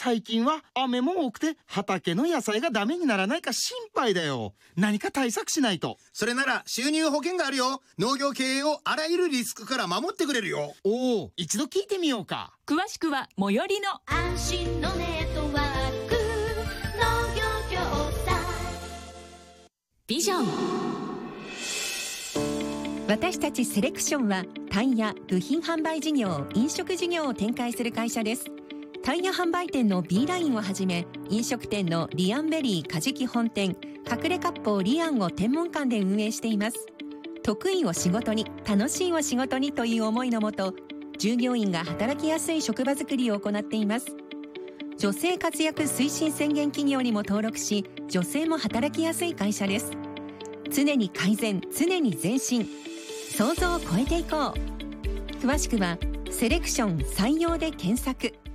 最近は雨も多くて畑の野菜がダメにならないか心配だよ。何か対策しないと。 それなら収入保険があるよ。農業経営をあらゆるリスクから守ってくれるよ。 おお、一度聞いてみようか。 詳しくは最寄りの安心のネットワーク農業共済。 ビジョン。私たちセレクションはタイヤ部品販売事業、飲食事業を展開する会社です。タイヤ販売店の B ラインをはじめ、飲食店のリアンベリーカジキ本店、隠れ割烹リアンを天文館で運営しています。得意を仕事に、楽しいを仕事にという思いのもと、従業員が働きやすい職場づくりを行っています。女性活躍推進宣言企業にも登録し、女性も働きやすい会社です。常に改善、常に前進、想像を超えていこう。詳しくはセレクション採用で検索。